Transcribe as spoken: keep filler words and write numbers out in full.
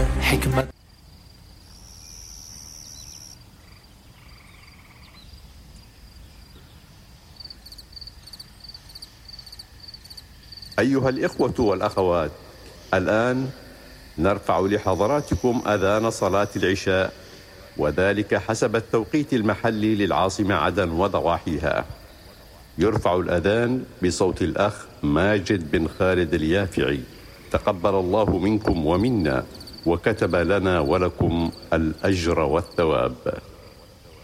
هي حكمة. أيها الإخوة والأخوات، الآن نرفع لحضراتكم أذان صلاة العشاء، وذلك حسب التوقيت المحلي للعاصمة عدن وضواحيها. يرفع الأذان بصوت الأخ ماجد بن خالد اليافعي، تقبل الله منكم ومنا، وكتب لنا ولكم الأجر والثواب.